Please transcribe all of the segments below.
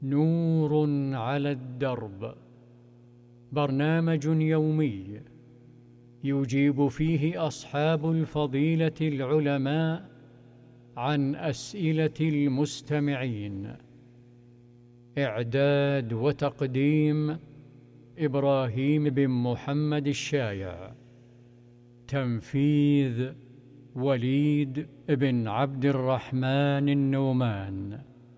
نور على الدرب، برنامج يومي يجيب فيه أصحاب الفضيلة العلماء عن أسئلة المستمعين. إعداد وتقديم إبراهيم بن محمد الشايع. تنفيذ وليد بن عبد الرحمن النومان.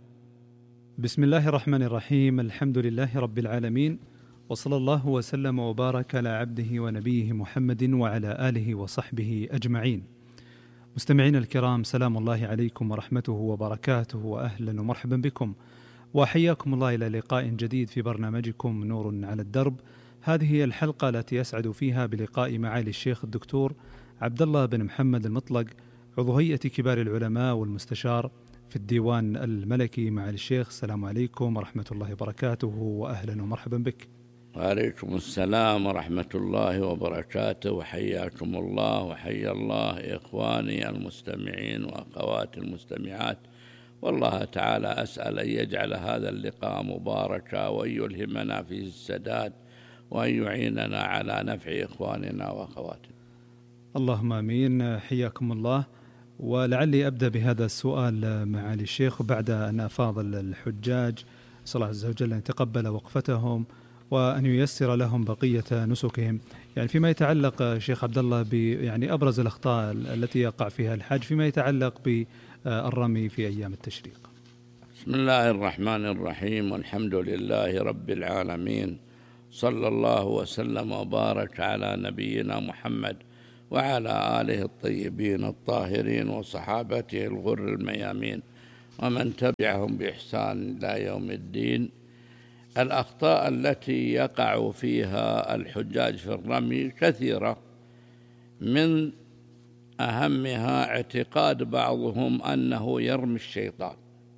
بسم الله الرحمن الرحيم. الحمد لله رب العالمين، وصلى الله وسلم وبارك على عبده ونبيه محمد وعلى آله وصحبه أجمعين. مستمعين الكرام، سلام الله عليكم ورحمته وبركاته، وأهلا ومرحبا بكم، وحياكم الله إلى لقاء جديد في برنامجكم نور على الدرب. هذه هي الحلقة التي يسعد فيها بلقاء معالي الشيخ الدكتور عبد الله بن محمد المطلق، عضو هيئة كبار العلماء والمستشار في الديوان الملكي. معالي الشيخ، السلام عليكم ورحمة الله وبركاته، وأهلا ومرحبا بك. وعليكم السلام ورحمة الله وبركاته، وحياكم الله وحيا الله إخواني المستمعين وأخواتي المستمعات. والله تعالى أسأل أن يجعل هذا اللقاء مباركا، وأن يلهمنا فيه السداد، وأن يعيننا على نفع إخواننا وأخواتنا. اللهم آمين. حياكم الله. ولعلي أبدأ بهذا السؤال معالي الشيخ، بعد أن أفاضل الحجاج، أسأل الله عز وجل أن يتقبل وقفتهم وأن ييسر لهم بقية نسكهم. يعني فيما يتعلق شيخ عبد الله يعني أبرز الأخطاء التي يقع فيها الحاج فيما يتعلق بالرمي في أيام التشريق. بسم الله الرحمن الرحيم، والحمد لله رب العالمين، صلى الله وسلم وبارك على نبينا محمد وعلى آله الطيبين الطاهرين وصحابته الغر الميامين ومن تبعهم بإحسان إلى يوم الدين. الأخطاء التي يقع فيها الحجاج في الرمي كثيرة، من أهمها اعتقاد بعضهم أنه يرمي الشيطان،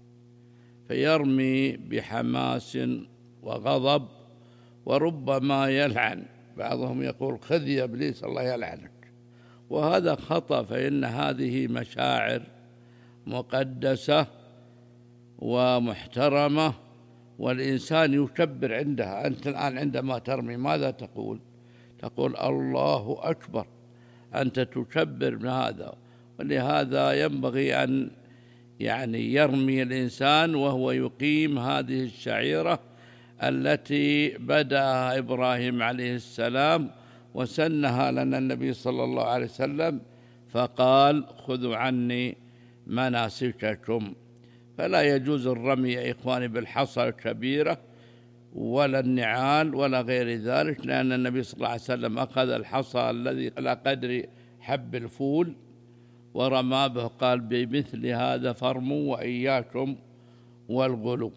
فيرمي بحماس وغضب، وربما يلعن. بعضهم يقول خذ يا إبليس الله يلعنك، وهذا خطأ، فإن هذه مشاعر مقدسة ومحترمة، والإنسان يكبر عندها. أنت الآن عندما ترمي ماذا تقول؟ تقول الله أكبر، أنت تكبر من هذا. ولهذا ينبغي أن يرمي الإنسان وهو يقيم هذه الشعيرة التي بدأها إبراهيم عليه السلام وسنها لنا النبي صلى الله عليه وسلم، فقال خذوا عني مناسككم. فلا يجوز الرمي يا إخواني بالحصى الكبيرة ولا النعال ولا غير ذلك، لأن النبي صلى الله عليه وسلم أخذ الحصى الذي على قدر حب الفول ورمى به، قال بمثل هذا فارموا وإياكم والغلو.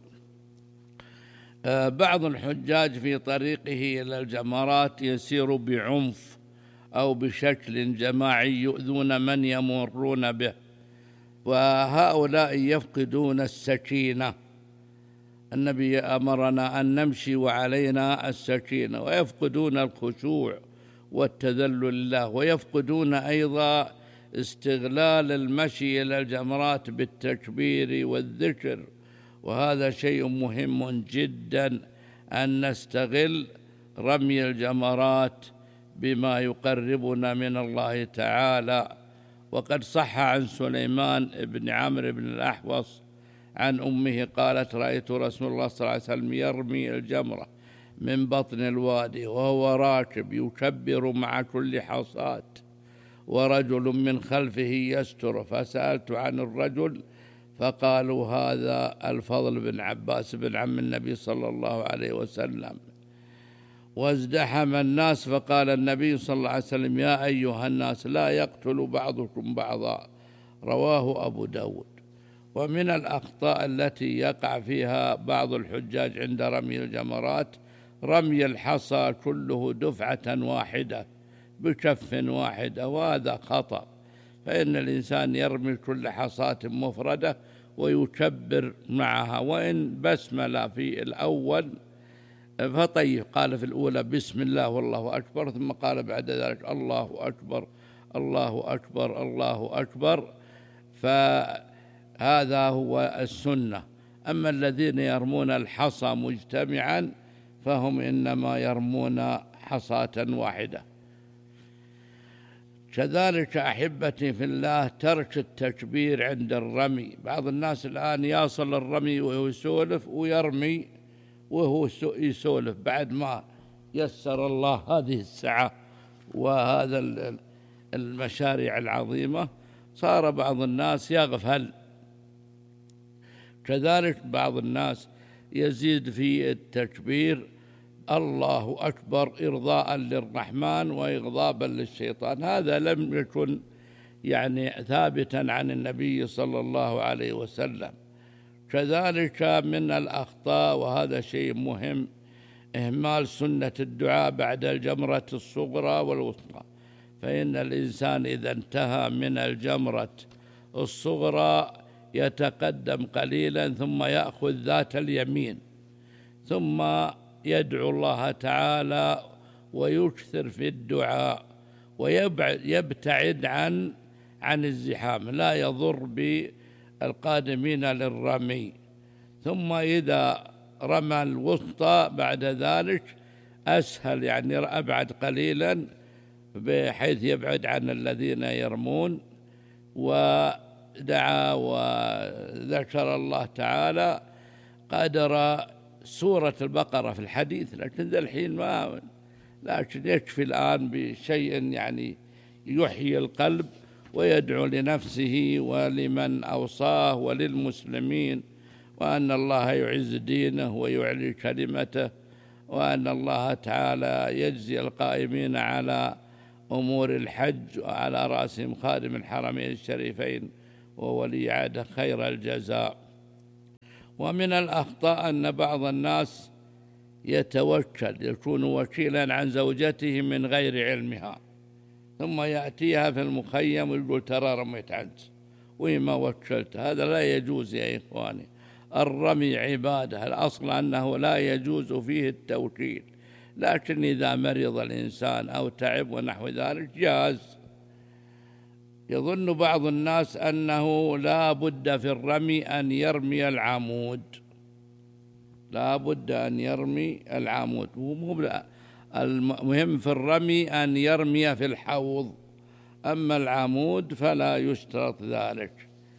بعض الحجاج في طريقه إلى الجمرات يسير بعنف أو بشكل جماعي يؤذون من يمرون به، وهؤلاء يفقدون السكينة. النبي أمرنا أن نمشي وعلينا السكينة، ويفقدون الخشوع والتذلل لله، ويفقدون أيضا استغلال المشي إلى الجمرات بالتكبير والذكر. وهذا شيء مهم جدا أن نستغل رمي الجمرات بما يقربنا من الله تعالى. وقد صح عن سليمان بن عمرو بن الأحوص عن أمه قالت رأيت رسول الله صلى الله عليه وسلم يرمي الجمرة من بطن الوادي وهو راكب يكبر مع كل حصاة، ورجل من خلفه يستر. فسألت عن الرجل فقالوا هذا الفضل بن عباس بن عم النبي صلى الله عليه وسلم. وازدحم الناس، فقال النبي صلى الله عليه وسلم يا أيها الناس لا يقتل بعضكم بعضا، رواه أبو داود. ومن الأخطاء التي يقع فيها بعض الحجاج عند رمي الجمرات رمي الحصى كله دفعة واحدة بكف واحدة، وهذا خطأ، فإن الإنسان يرمي كل حصاة مفردة ويكبر معها، وإن بسمل في الأول فطيب، قال في الأولى بسم الله والله أكبر، ثم قال بعد ذلك الله أكبر الله أكبر الله أكبر. فهذا هو السنة. أما الذين يرمون الحصى مجتمعا فهم إنما يرمون حصاة واحدة. كذلك أحبتي في الله ترك التكبير عند الرمي. بعض الناس الآن يصل الرمي وهو يسولف ويرمي وهو يسولف بعد ما يسر الله هذه السعة وهذا المشاريع العظيمة، صار بعض الناس يغفل. كذلك بعض الناس يزيد في التكبير الله أكبر إرضاء للرحمن وإغضابا للشيطان، هذا لم يكن ثابتا عن النبي صلى الله عليه وسلم. كذلك من الأخطاء، وهذا شيء مهم، إهمال سنة الدعاء بعد الجمرة الصغرى والوسطى، فإن الإنسان إذا انتهى من الجمرة الصغرى يتقدم قليلا ثم يأخذ ذات اليمين، ثم يدعو الله تعالى ويكثر في الدعاء ويبتعد عن الزحام، لا يضر بالقادمين للرمي. ثم إذا رمى الوسطى بعد ذلك أسهل، أبعد قليلا بحيث يبعد عن الذين يرمون، ودعا وذكر الله تعالى قدر سورة البقرة في الحديث، لكن ذا الحين لكن يكفي الآن بشيء يحيي القلب ويدعو لنفسه ولمن أوصاه وللمسلمين، وأن الله يعز دينه ويعلي كلمته، وأن الله تعالى يجزي القائمين على أمور الحج وعلى رأسهم خادم الحرمين الشريفين وولي عهده خير الجزاء. ومن الأخطاء أن بعض الناس يكون وكيلا عن زوجته من غير علمها، ثم يأتيها في المخيم ويقول ترى رميت عنك وما وكلت. هذا لا يجوز يا إخواني. الرمي عبادة، الأصل أنه لا يجوز فيه التوكيل، لكن إذا مرض الإنسان أو تعب ونحو ذلك جاز. يظن بعض الناس أنه لا بد في الرمي أن يرمي العمود، لا بد أن يرمي العمود، المهم في الرمي أن يرمي في الحوض، أما العمود فلا يشترط ذلك.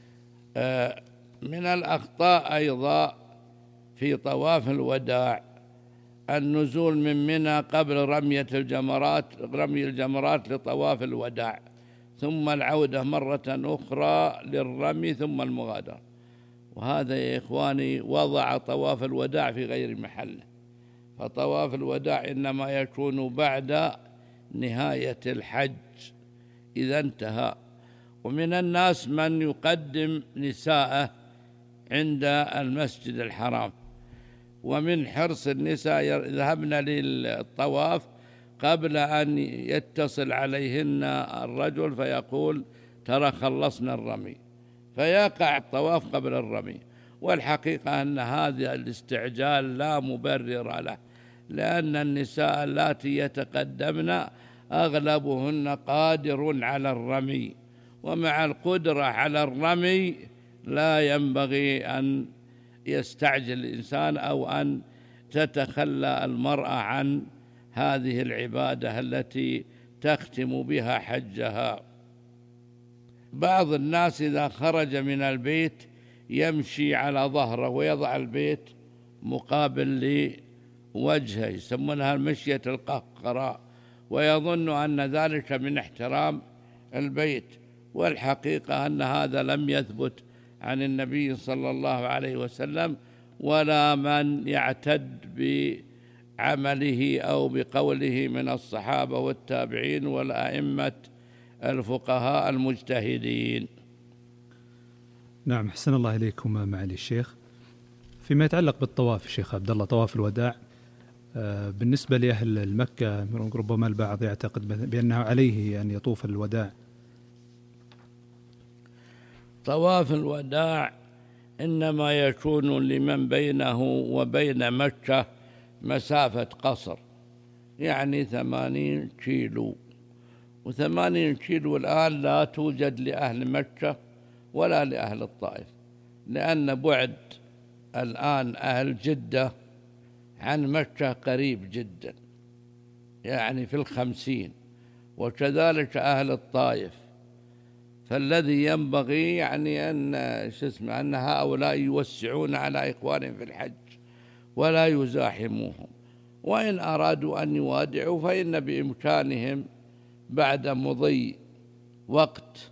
من الأخطاء أيضا في طواف الوداع النزول من منى قبل رمي الجمرات لطواف الوداع، ثم العودة مرة أخرى للرمي ثم المغادرة، وهذا يا إخواني وضع طواف الوداع في غير محله، فطواف الوداع إنما يكون بعد نهاية الحج إذا انتهى. ومن الناس من يقدم نساءه عند المسجد الحرام، ومن حرص النساء يذهبن للطواف قبل أن يتصل عليهن الرجل فيقول ترى خلصنا الرمي، فيقع الطواف قبل الرمي. والحقيقة أن هذا الاستعجال لا مبرر له، لأن النساء اللاتي يتقدمن أغلبهن قادر على الرمي، ومع القدرة على الرمي لا ينبغي أن يستعجل الإنسان أو أن تتخلى المرأة عن هذه العبادة التي تختم بها حجها. بعض الناس إذا خرج من البيت يمشي على ظهره ويضع البيت مقابل لوجهه، يسمونها المشية القهقراء، ويظن أن ذلك من احترام البيت، والحقيقة أن هذا لم يثبت عن النبي صلى الله عليه وسلم ولا من يعتد بعمله أو بقوله من الصحابة والتابعين والأئمة الفقهاء المجتهدين. نعم، أحسن الله إليكم معالي الشيخ. فيما يتعلق بالطواف الشيخ عبد الله، طواف الوداع، بالنسبة لأهل المكة ربما البعض يعتقد بأنه عليه أن يطوف الوداع. طواف الوداع إنما يكون لمن بينه وبين مكة مسافة قصر، 80 كيلو، و80 كيلو الآن لا توجد لأهل مكة ولا لأهل الطائف، لأن بعد الآن أهل جدة عن مكة قريب جدا، يعني في 50، وكذلك أهل الطائف. فالذي ينبغي يعني أن هؤلاء يوسعون على إخوانهم في الحج ولا يزاحموهم، وإن أرادوا أن يوادعوا فإن بإمكانهم بعد مضي وقت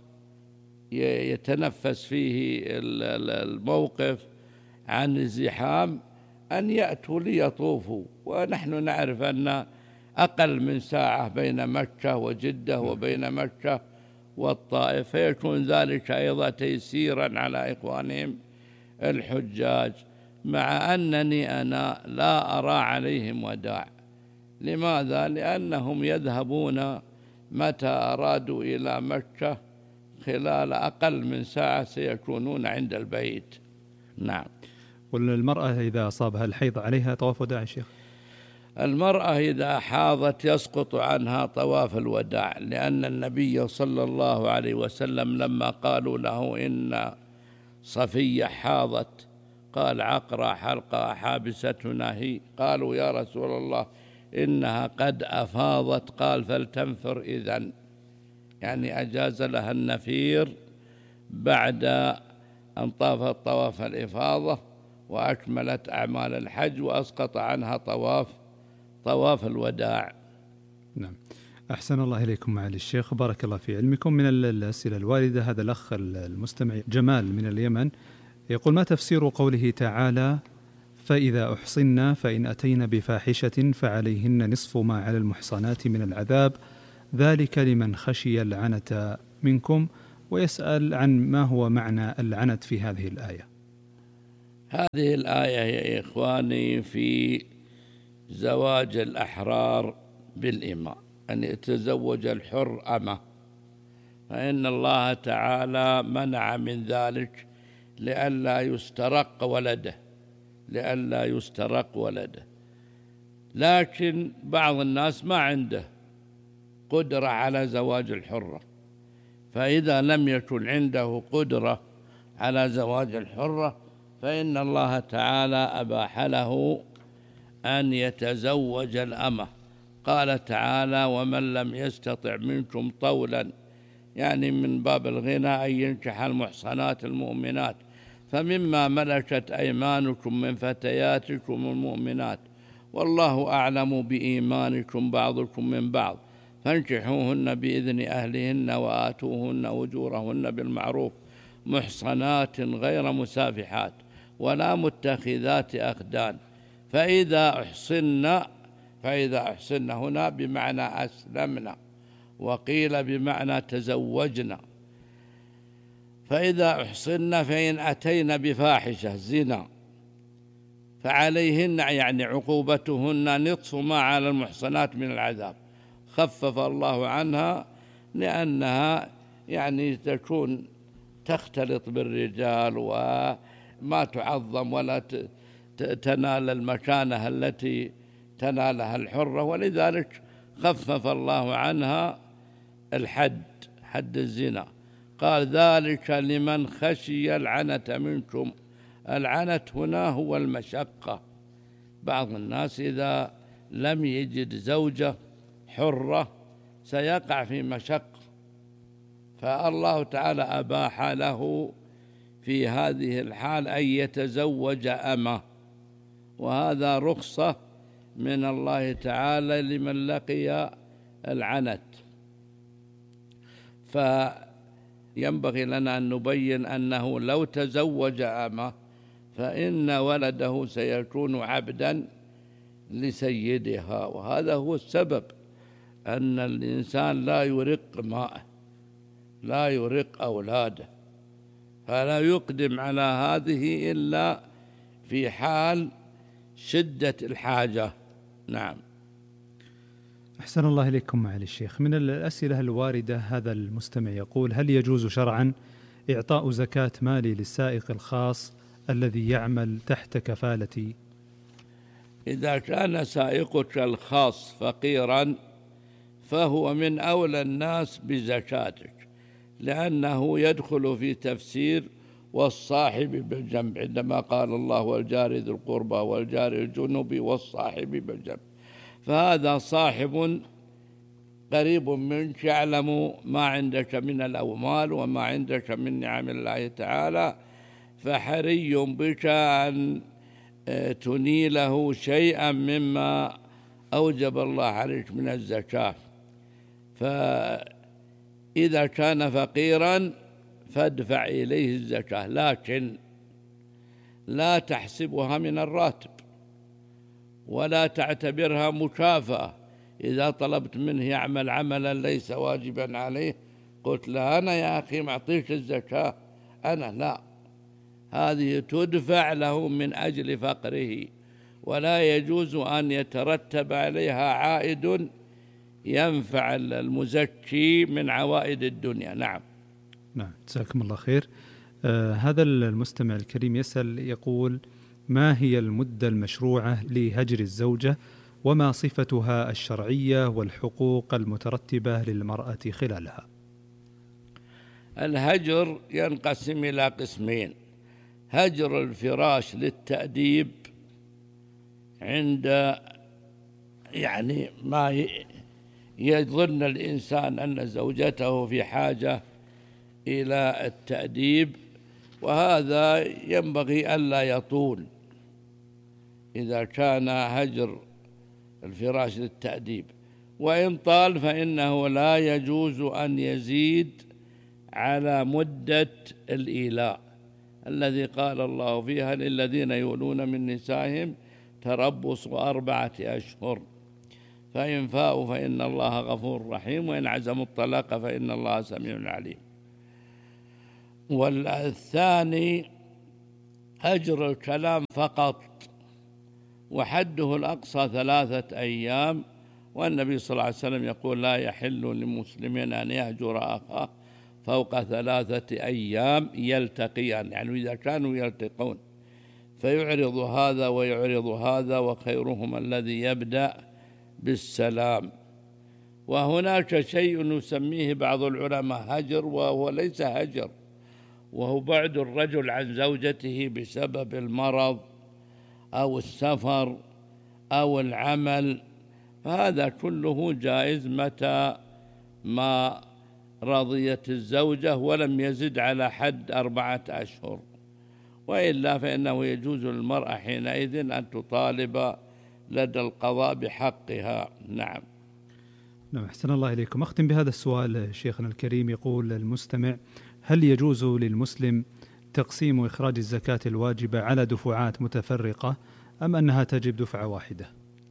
يتنفس فيه الموقف عن الزحام أن يأتوا ليطوفوا. ونحن نعرف أن أقل من ساعة بين مكة وجدة وبين مكة والطائف، فيكون ذلك أيضا تيسيرا على إخوانهم الحجاج، مع أنني أنا لا أرى عليهم وداع. لماذا؟ لأنهم يذهبون متى أرادوا إلى مكة، خلال أقل من ساعة سيكونون عند البيت. نعم. والمرأة إذا أصابها الحيض عليها طواف وداع يا شيخ؟ المرأة إذا حاضت يسقط عنها طواف الوداع، لأن النبي صلى الله عليه وسلم لما قالوا له إن صفية حاضت قال عقرى حلقة حابستنا هي، قالوا يا رسول الله إنها قد أفاضت، قال فلتنفر إذن، يعني أجاز لها النفير بعد أن طافت طواف الإفاضة وأكملت أعمال الحج، وأسقط عنها طواف الوداع. نعم. أحسن الله إليكم معالي الشيخ، بارك الله في علمكم. من الأسئلة الواردة هذا الأخ المستمع جمال من اليمن يقول: ما تفسير قوله تعالى: فإذا أحصنا فإن أتينا بفاحشة فعليهن نصف ما على المحصنات من العذاب، ذلك لمن خشي العنة منكم؟ ويسأل عن ما هو معنى العنت في هذه الآية. هذه الآية يا إخواني في زواج الأحرار بالإماء، أن يتزوج الحر أمة، فإن الله تعالى منع من ذلك لئلا يسترق ولده. لكن بعض الناس ما عنده قدرة على زواج الحرة، فإذا لم يكن عنده قدرة على زواج الحرة فإن الله تعالى أباح له أن يتزوج الأمة. قال تعالى: ومن لم يستطع منكم طولا، يعني من باب الغنى أن ينكح المحصنات المؤمنات، فمما ملكت أيمانكم من فتياتكم المؤمنات، والله أعلم بإيمانكم بعضكم من بعض، فانكحوهن بإذن أهلهن وآتوهن أجورهن بالمعروف محصنات غير مسافحات ولا متخذات أخدان، فإذا أحصن هنا بمعنى أسلمنا، وقيل بمعنى تزوجنا. فإذا أحصن فإن أتينا بفاحشة زنا فعليهن، يعني عقوبتهن نصف ما على المحصنات من العذاب. خفف الله عنها لأنها يعني تكون تختلط بالرجال وما تعظم ولا تنال المكانة التي تنالها الحرة، ولذلك خفف الله عنها حد الزنا. قال: ذلك لمن خشي العنة منكم. العنة هنا هو المشقة. بعض الناس إذا لم يجد زوجة حرة سيقع في مشقة، فالله تعالى أباح له في هذه الحال أن يتزوج أمة، وهذا رخصة من الله تعالى لمن لقي العنت. فينبغي لنا أن نبين أنه لو تزوج أمة فإن ولده سيكون عبدا لسيدها، وهذا هو السبب أن الإنسان لا يرق ماءه، لا يرق أولاده، فلا يقدم على هذه إلا في حال شدة الحاجة. نعم. أحسن الله إليكم معالي الشيخ. من الأسئلة الواردة هذا المستمع يقول: هل يجوز شرعا إعطاء زكاة مالي للسائق الخاص الذي يعمل تحت كفالتي؟ إذا كان سائقك الخاص فقيرا فهو من أولى الناس بزكاتك، لأنه يدخل في تفسير والصاحب بالجنب، عندما قال الله والجار ذي القربى والجار الجنب والصاحب بالجنب، فهذا صاحب قريب منك يعلم ما عندك من الأموال وما عندك من نعم الله تعالى، فحري بك أن تنيله شيئا مما أوجب الله عليك من الزكاة. فإذا كان فقيرا فادفع إليه الزكاة، لكن لا تحسبها من الراتب ولا تعتبرها مكافأة. إذا طلبت منه يعمل عملا ليس واجبا عليه قلت له أنا يا أخي معطيك الزكاة، أنا لا، هذه تدفع له من أجل فقره، ولا يجوز أن يترتب عليها عائد ينفع المزكي من عوائد الدنيا. نعم. نعم، جزاكم الله خير. هذا المستمع الكريم يسأل يقول: ما هي المدة المشروعة لهجر الزوجة، وما صفتها الشرعية والحقوق المترتبة للمرأة خلالها؟ الهجر ينقسم إلى قسمين: هجر الفراش للتأديب عند ما يظن الإنسان أن زوجته في حاجة إلى التأديب، وهذا ينبغي ألا يطول. إذا كان هجر الفراش للتأديب، وإن طال فإنه لا يجوز أن يزيد على مدة الإيلاء الذي قال الله فيها: للذين يؤلون من نسائهم تربص 4 أشهر، فإن فاءوا فإن الله غفور رحيم، وإن عزموا الطلاق فإن الله سميع عليم. والثاني هجر الكلام فقط، وحده الأقصى 3 أيام، والنبي صلى الله عليه وسلم يقول: لا يحل لمسلم أن يهجر أخاه فوق 3 أيام يلتقيان، يعني إذا كانوا يلتقون فيعرض هذا ويعرض هذا، وخيرهما الذي يبدأ بالسلام. وهناك شيء يسميه بعض العلماء هجر، وهو ليس هجر، وهو بعد الرجل عن زوجته بسبب المرض أو السفر أو العمل، فهذا كله جائز متى ما رضيت الزوجة ولم يزد على حد 4 أشهر، وإلا فإنه يجوز للمرأة حينئذ أن تطالب لدى القضاء بحقها. نعم. نعم، أحسن الله إليكم. أختم بهذا السؤال شيخنا الكريم. يقول المستمع: هل يجوز للمسلم تقسيم إخراج الزكاة الواجبة على دفعات متفرقة، أم أنها تجب دفعة واحدة؟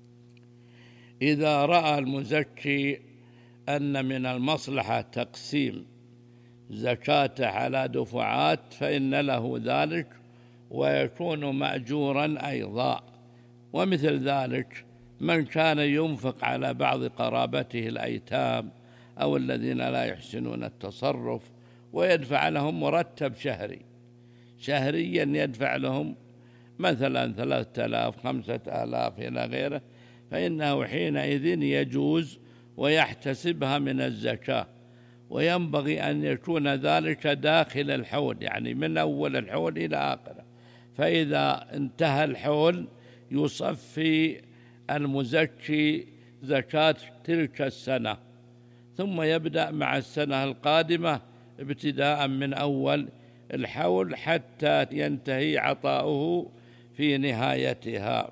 إذا رأى المزكي أن من المصلحة تقسيم زكاته على دفعات فإن له ذلك، ويكون مأجورا أيضا. ومثل ذلك من كان ينفق على بعض قرابته الأيتام أو الذين لا يحسنون التصرف ويدفع لهم مرتب شهريا يدفع لهم مثلا 3000 5000 إلى غيره، فإنه حينئذ يجوز ويحتسبها من الزكاة، وينبغي أن يكون ذلك داخل الحول، يعني من أول الحول إلى آخره. فإذا انتهى الحول يصفي المزكي زكاة تلك السنة، ثم يبدأ مع السنة القادمة ابتداء من أول الحول حتى ينتهي عطاؤه في نهايتها.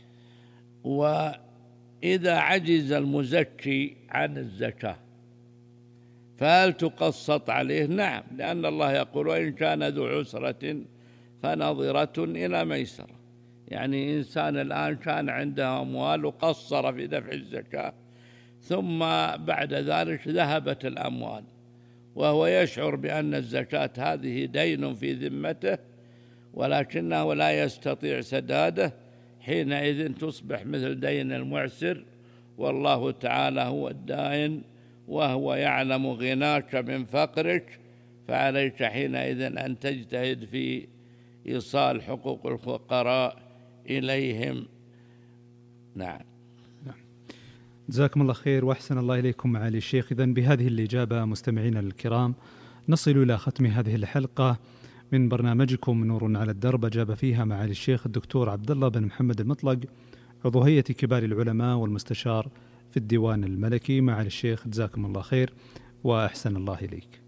وإذا عجز المزكي عن الزكاة فهل تقسط عليه؟ نعم، لأن الله يقول: وإن كان ذو عسرة فنظرة إلى ميسرة. يعني إنسان الآن كان عنده أموال وقصر في دفع الزكاة، ثم بعد ذلك ذهبت الأموال وهو يشعر بأن الزكاة هذه دين في ذمته ولكنه لا يستطيع سداده، حينئذ تصبح مثل دين المعسر، والله تعالى هو الدائن وهو يعلم غناك من فقرك، فعليك حينئذ أن تجتهد في إيصال حقوق الفقراء إليهم. نعم. جزاكم الله خير وأحسن الله إليكم معالي الشيخ. إذن بهذه الإجابة مستمعينا الكرام نصل إلى ختم هذه الحلقة، من برنامجكم نور على الدرب أجاب فيها معالي الشيخ الدكتور عبد الله بن محمد المطلق، عضو هيئة كبار العلماء والمستشار في الديوان الملكي. معالي الشيخ جزاكم الله خير وأحسن الله إليك.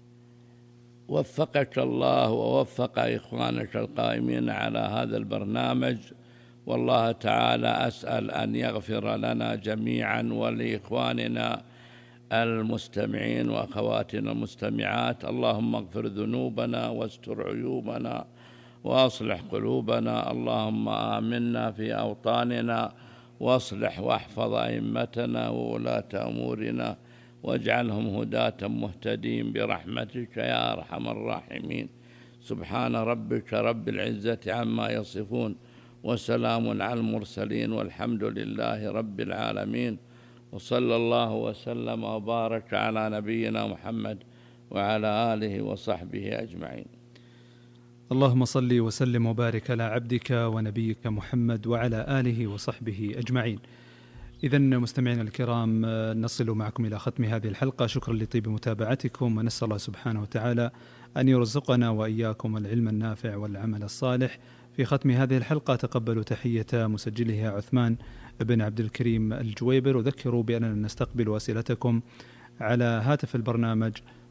وفقك الله ووفق إخوانك القائمين على هذا البرنامج، والله تعالى أسأل أن يغفر لنا جميعا ولإخواننا المستمعين وأخواتنا المستمعات. اللهم اغفر ذنوبنا واستر عيوبنا وأصلح قلوبنا. اللهم آمنا في أوطاننا واصلح واحفظ أئمتنا وولاة أمورنا واجعلهم هداة مهتدين برحمتك يا أرحم الراحمين. سبحان ربك رب العزة عما يصفون وسلام على المرسلين والحمد لله رب العالمين، وصلى الله وسلم وبارك على نبينا محمد وعلى آله وصحبه أجمعين. اللهم صل وسلم وبارك على عبدك ونبيك محمد وعلى آله وصحبه أجمعين. إذن مستمعينا الكرام، نصل معكم إلى ختم هذه الحلقة. شكرا لطيب متابعتكم، ونسأل الله سبحانه وتعالى أن يرزقنا وإياكم العلم النافع والعمل الصالح. في ختم هذه الحلقة تقبلوا تحية مسجلها عثمان بن عبد الكريم الجويبر. أذكروا بأننا نستقبل أسئلتكم على هاتف البرنامج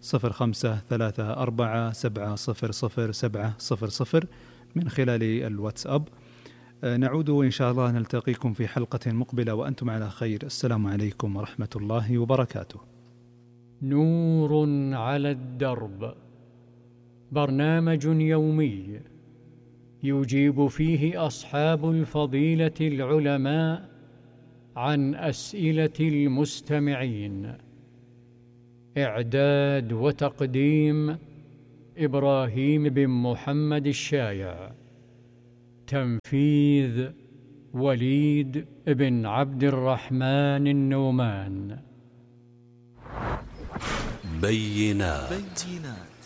0534700700 من خلال الواتساب. نعود إن شاء الله نلتقيكم في حلقة مقبلة وأنتم على خير. السلام عليكم ورحمة الله وبركاته. نور على الدرب، برنامج يومي يجيب فيه أصحاب الفضيلة العلماء عن أسئلة المستمعين. إعداد وتقديم إبراهيم بن محمد الشايع. تنفيذ وليد بن عبد الرحمن النومان. بينات